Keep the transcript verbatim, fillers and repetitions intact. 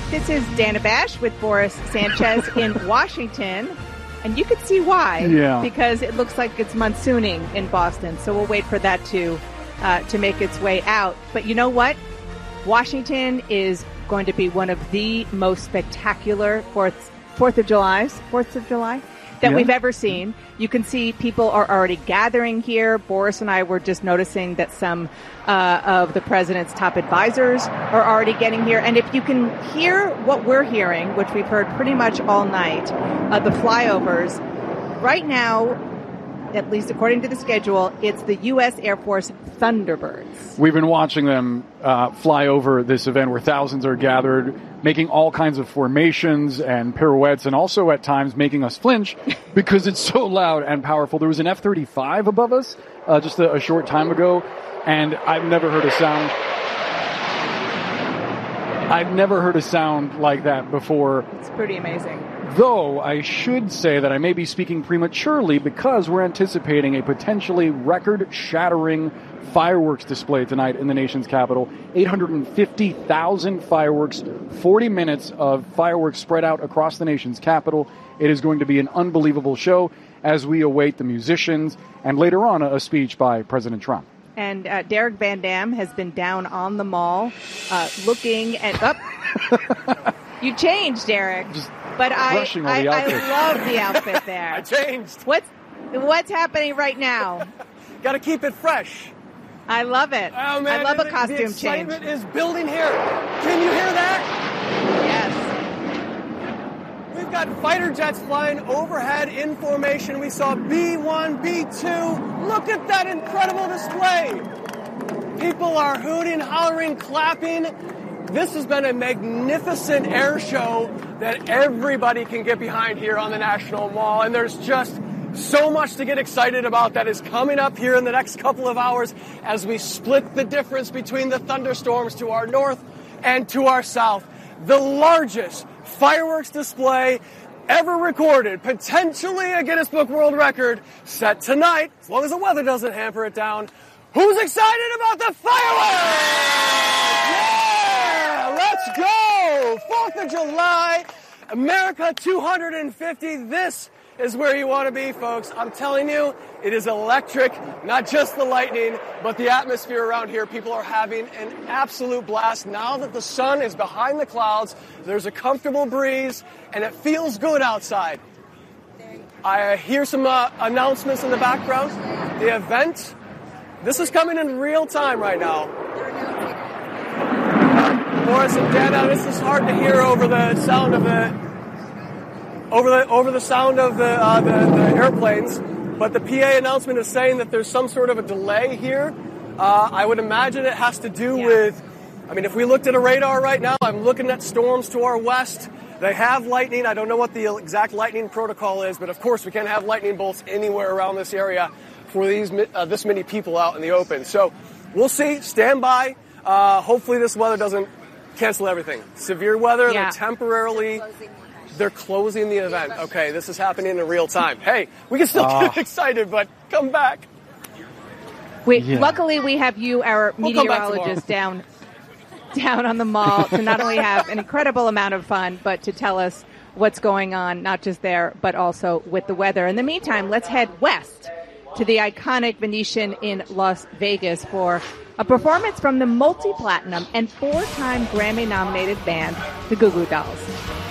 This is Dana Bash with Boris Sanchez in Washington. And you can see why. Yeah. Because it looks like it's monsooning in Boston. So we'll wait for that to uh, to make its way out. But you know what? Washington is going to be one of the most spectacular Fourth Fourth of July's, Fourth of July that yeah. we've ever seen. You can see people are already gathering here. Boris and I were just noticing that some uh, of the president's top advisors are already getting here. And if you can hear what we're hearing, which we've heard pretty much all night, uh, the flyovers, right now, at least according to the schedule, it's the U S Air Force Thunderbirds. We've been watching them uh, fly over this event where thousands are gathered, making all kinds of formations and pirouettes, and also at times making us flinch because it's so loud and powerful. There was an F thirty-five above us uh, just a, a short time ago, and I've never heard a sound... I've never heard a sound like that before. It's pretty amazing. Though I should say that I may be speaking prematurely because we're anticipating a potentially record-shattering fireworks display tonight in the nation's capital. eight hundred fifty thousand fireworks, forty minutes of fireworks spread out across the nation's capital. It is going to be an unbelievable show as we await the musicians and later on a speech by President Trump. And uh, Derek Van Dam has been down on the mall uh, looking at... Oh, you changed, Derek. Just but I, I, the I love the outfit there. I changed. What's, what's happening right now? Got to keep it fresh. I love it. Oh, man, I love the, a costume the change. excitement is building here. Can you hear that? Yes. We've got fighter jets flying overhead in formation. We saw B one, B two. Look at that incredible display. People are hooting, hollering, clapping. This has been a magnificent air show that everybody can get behind here on the National Mall. And there's just so much to get excited about that is coming up here in the next couple of hours as we split the difference between the thunderstorms to our north and to our south. The largest fireworks display ever recorded, potentially a Guinness Book World Record, set tonight, as long as the weather doesn't hamper it down. Who's excited about the fireworks? Yeah, let's go! Fourth of July, America two hundred fifty. This is where you want to be, folks. I'm telling you, it is electric, not just the lightning, but the atmosphere around here. People are having an absolute blast. Now that the sun is behind the clouds, there's a comfortable breeze, and it feels good outside. I hear some uh, announcements in the background. The event, this is coming in real time right now. Boris and Dana, this is hard to hear over the sound of the over the over the sound of the, uh, the the airplanes, but the P A announcement is saying that there's some sort of a delay here. Uh, I would imagine it has to do yeah. with, I mean, if we looked at a radar right now, I'm looking at storms to our west. They have lightning. I don't know what the exact lightning protocol is, but of course we can't have lightning bolts anywhere around this area for these uh, this many people out in the open. So we'll see. Stand by. Uh, hopefully this weather doesn't cancel everything. Severe weather, yeah. they're temporarily... They're closing the event. Okay, this is happening in real time. Hey, we can still uh, get excited, but come back. We, yeah. Luckily, we have you, our We'll meteorologist, down down on the mall to not only have an incredible amount of fun, but to tell us what's going on, not just there, but also with the weather. In the meantime, let's head west to the iconic Venetian in Las Vegas for a performance from the multi-platinum and four-time Grammy-nominated band, the Goo Goo Dolls.